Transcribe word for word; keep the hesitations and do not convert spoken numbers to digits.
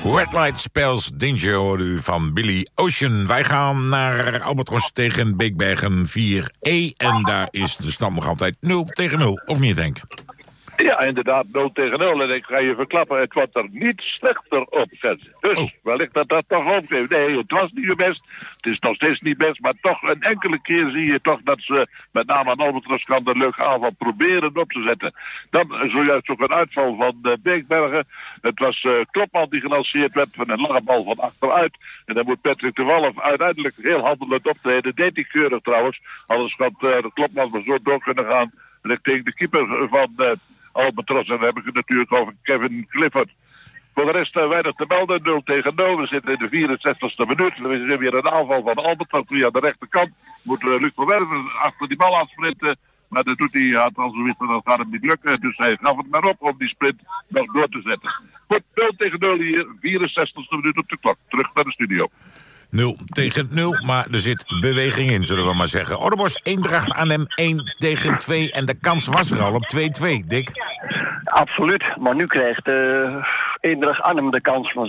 Red Light Spells Danger hoorde u van Billy Ocean. Wij gaan naar Albatros tegen Beekbergen vier E. En daar is de stand nog altijd nul tegen nul. Of niet, Henk? Ja, inderdaad, nul tegen nul. En ik ga je verklappen, het wordt er niet slechter op zetten. Dus oh. wellicht dat dat toch opgeeft. Nee, het was niet best. Het is nog steeds niet best. Maar toch een enkele keer zie je toch dat ze met name aan Albatros kan de leuke aanval proberen op te zetten. Dan zojuist ook een uitval van uh, Beekbergen. Het was uh, Klopman die gelanceerd werd van een lange bal van achteruit. En dan moet Patrick de Walf uiteindelijk heel handelend optreden. Deed hij keurig trouwens. Anders had uh, de Klopman maar zo door kunnen gaan. En ik denk de keeper van... Uh, Albatros, en dan heb ik het natuurlijk over Kevin Clifford. Voor de rest uh, weinig te melden, nul tegen nul. We zitten in de vierenzestigste minuut. Er is weer een aanval van Albatros via de rechterkant. Moet uh, Luc van Werven achter die bal aansprinten. Maar dat doet hij, had al zoiets, dat gaat hem niet lukken. Dus hij gaf het maar op om die sprint nog door te zetten. Goed, nul tegen nul hier, vierenzestigste minuut op de klok. Terug naar de studio. nul tegen nul, maar er zit beweging in, zullen we maar zeggen. Ouderbos, Eendracht Arnhem, één tegen twee. En de kans was er al op twee twee, Dick. Absoluut, maar nu krijgt uh, Eendracht Arnhem de kans. Maar